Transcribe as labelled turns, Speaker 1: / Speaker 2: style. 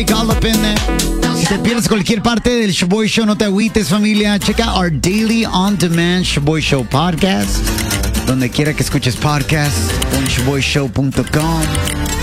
Speaker 1: All up in there. Si te pierdes cualquier parte del Shoboy Show, no te agüites, familia. Checa our daily on-demand Shoboy Show podcast. Donde quiera que escuches podcast, en shoboyshow.com.